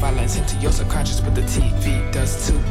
violence into your subconscious, but the TV does too.